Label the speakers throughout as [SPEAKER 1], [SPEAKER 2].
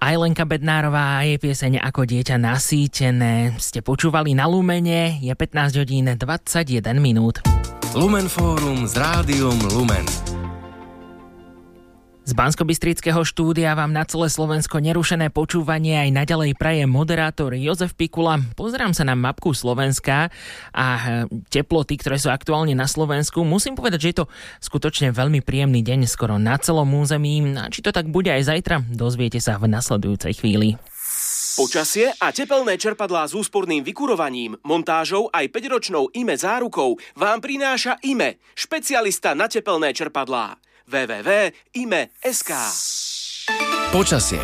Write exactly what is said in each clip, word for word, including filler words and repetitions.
[SPEAKER 1] aj Lenka Bednárová a jej pieseň Ako dieťa nasýtené. Ste počúvali na Lumene, je pätnásť hodín dvadsaťjeden minút.
[SPEAKER 2] Lumen Fórum s Rádiom Lumen.
[SPEAKER 1] Z Banskobystrického štúdia vám na celé Slovensko nerušené počúvanie aj naďalej praje moderátor Jozef Pikula. Pozerám sa na mapku Slovenska a teploty, ktoré sú aktuálne na Slovensku. Musím povedať, že je to skutočne veľmi príjemný deň skoro na celom území. A či to tak bude aj zajtra, dozviete sa v nasledujúcej chvíli.
[SPEAKER 3] Počasie a tepelné čerpadlá s úsporným vykurovaním, montážou aj päťročnou í em é zárukou vám prináša í em é, špecialista na tepelné čerpadlá. w w w bodka i m e bodka es ka.
[SPEAKER 2] Počasie.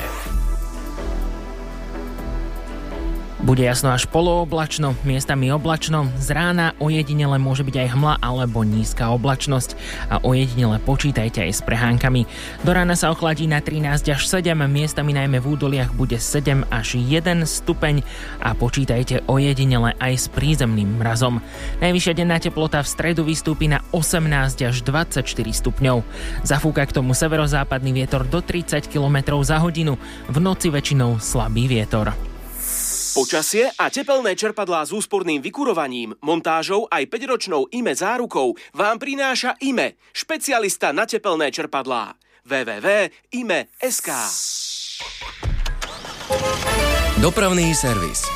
[SPEAKER 1] Bude jasno až polooblačno, miestami oblačno, z rána ojedinele môže byť aj hmla alebo nízka oblačnosť a ojedinele počítajte aj s prehánkami. Do rána sa ochladí na trinásť až sedem, miestami najmä v údoliach bude sedem až jeden stupeň a počítajte ojedinele aj s prízemným mrazom. Najvyššia denná teplota v stredu vystúpi na osemnásť až dvadsaťštyri stupňov. Zafúka k tomu severozápadný vietor do tridsať kilometrov za hodinu, v noci väčšinou slabý vietor.
[SPEAKER 3] Počasie a tepelné čerpadlá s úsporným vykurovaním, montážou aj päťročnou í em é zárukou vám prináša í em é, špecialista na tepelné čerpadlá. w w w bodka i m e bodka es ka.
[SPEAKER 2] Dopravný servis.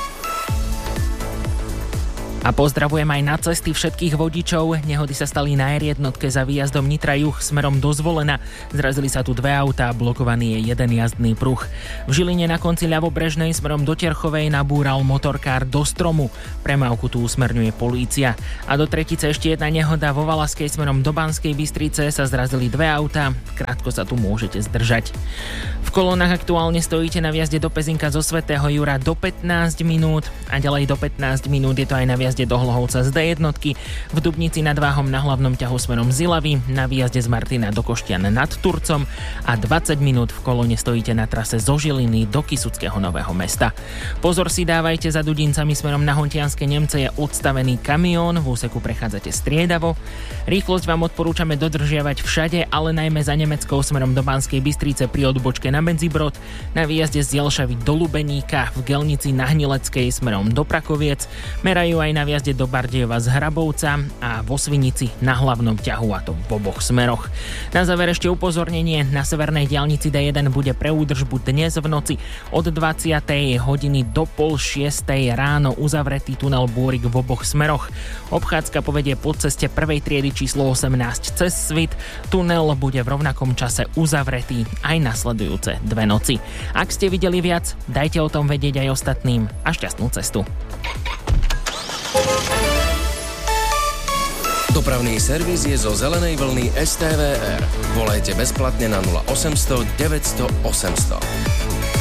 [SPEAKER 1] A pozdravujem aj na cesty všetkých vodičov. Nehody sa stali na er jednotke za výjazdom Nitra juh smerom do Zvolena. Zrazili sa tu dve autá, blokovaný je jeden jazdný pruh. V Žiline na konci ľavobrežnej smerom do Terchovej nabúral motorkár do stromu. Premávku tu usmerňuje polícia. A do Tretice ešte jedna nehoda. Vo Valaskej smerom do Banskej Bystrice sa zrazili dve autá. Krátko sa tu môžete zdržať. V kolónach aktuálne stojíte na vjazde do Pezinka zo Svätého Jura do pätnásť minút a ďalej do pätnásť minút je to aj na výjazde do Hlohovca z dé jednotky, v Dubnici nad Váhom na hlavnom ťahu smerom z Ilavy, na výjazde z Martina do Koštian nad Turcom a dvadsať minút v kolóne stojíte na trase zo Žiliny do Kysuckého Nového Mesta. Pozor si dávajte, za Dudincami smerom na Hontianske Nemce je odstavený kamión, v úseku prechádzate striedavo. Rýchlosť vám odporúčame dodržiavať všade, ale najmä za Nemeckou smerom do Banskej Bystrice pri odbočke na Medzibrod, na výjazde z Jelšavy do Lubeníka, v Gelnici na Hnileckej smerom do Prakoviec, merajú aj na výjazde do Bardejova z Hrabovca a vo Svinici na hlavnom ťahu, a to v oboch smeroch. Na záver ešte upozornenie, na severnej diaľnici dé jeden bude pre údržbu dnes v noci od dvadsiatej hodiny do pol šiestej ráno uzavretý tunel Búrik v oboch smeroch. Obchádzka povedie po ceste prvej triedy číslo osemnásť cez Svit. Tunel bude v rovnakom čase uzavretý aj nasledujúce dve noci. Ak ste videli viac, dajte o tom vedieť aj ostatným a šťastnú cestu.
[SPEAKER 2] Dopravný servis je zo zelenej vlny es té vé er. Volajte bezplatne na nula osemsto deväťsto osemsto.